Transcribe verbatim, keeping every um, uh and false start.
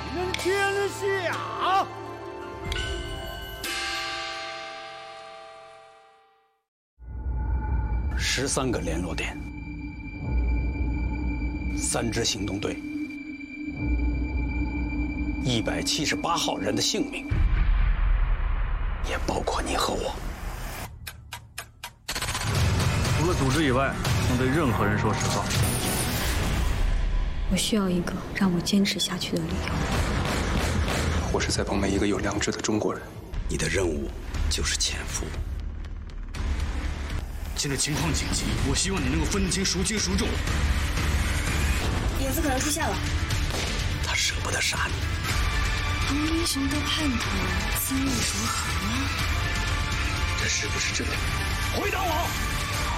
人天下。 十三个联络点，三支行动队，一百七十八号人的性命，也包括你和我。 除了组织以外，能对任何人说实话。 我需要一个让我坚持下去的理由。 我是在帮每一个有良知的中国人。 你的任务就是潜伏。 现在情况紧急，我希望你能够分清孰轻孰重。 影子可能出现了， 他舍不得杀你。 同英雄的叛徒，心意如何？ 这是不是真的？回答我！